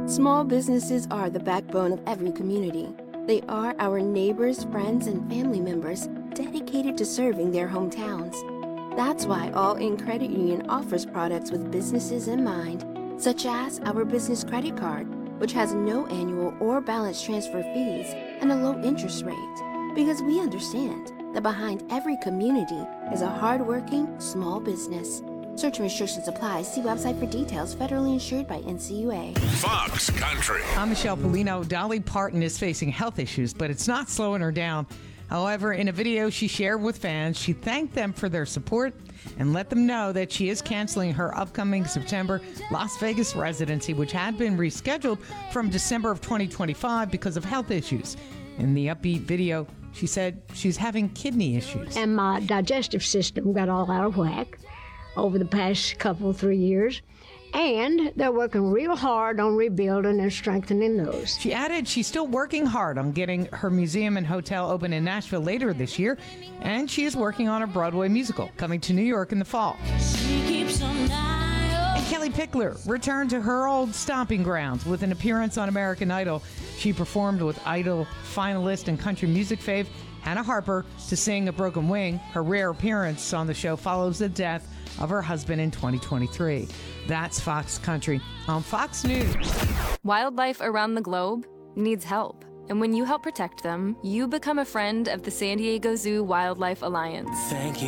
Small businesses are the backbone of every community. They are our neighbors, friends, and family members dedicated to serving their hometowns. That's why All In Credit Union offers products with businesses in mind, such as our business credit card, which has no annual or balance transfer fees and a low interest rate. Because we understand that behind every community is a hardworking small business. Certain restrictions apply. See website for details. Federally insured by NCUA. Fox Country. I'm Michelle Polino. Dolly Parton is facing health issues, but it's not slowing her down. However, in a video she shared with fans, she thanked them for their support and let them know that she is canceling her upcoming September Las Vegas residency, which had been rescheduled from December of 2025 because of health issues. In the upbeat video, she said she's having kidney issues. And my digestive system got all out of whack over the past 3 years. And they're working real hard on rebuilding and strengthening those. She added she's still working hard on getting her museum and hotel open in Nashville later this year, and she is working on a Broadway musical coming to New York in the fall. And Kelly Pickler returned to her old stomping grounds with an appearance on American Idol. She performed with Idol finalist and country music fave Hannah Harper to sing A Broken Wing. Her rare appearance on the show follows the death of her husband in 2023. That's Fox Country on Fox News. Wildlife around the globe needs help. And when you help protect them, you become a friend of the San Diego Zoo Wildlife Alliance. Thank you.